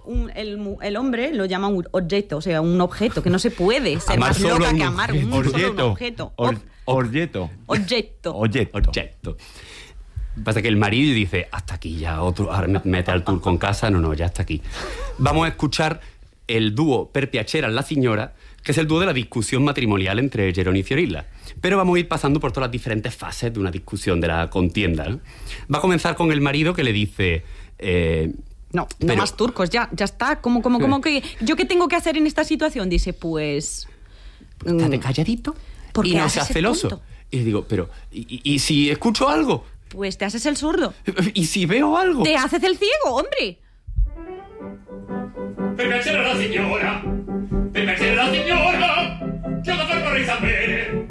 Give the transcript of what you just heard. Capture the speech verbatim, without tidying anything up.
un, el, el hombre lo llama un objeto, o sea, un objeto, que no se puede ser Amar más solo loca un que amar un, solo un objeto. objeto. Or- Ob- Objeto. objeto. Objeto. Objeto. Pasa que el marido dice, hasta aquí ya, otro, ahora me mete al turco en casa, no, no, ya hasta aquí. Vamos a escuchar el dúo Per piacere alla signora, que es el dúo de la discusión matrimonial entre Geroni y Fiorilla. Pero vamos a ir pasando por todas las diferentes fases de una discusión, de la contienda, ¿no? Va a comenzar con el marido que le dice... Eh, No, no pero- más turcos, ya, ya está. ¿Cómo, cómo, cómo que ¿yo qué tengo que hacer en esta situación? Dice, pues... estate calladito ¿Por y qué no haces seas el celoso. tonto? Y le digo, pero, ¿y, y, y si escucho algo? Pues te haces el zurdo. ¿Y si veo algo? Te haces el ciego, hombre. Per piacere alla signora, per piacere alla signora, che ho da far vorrei sapere.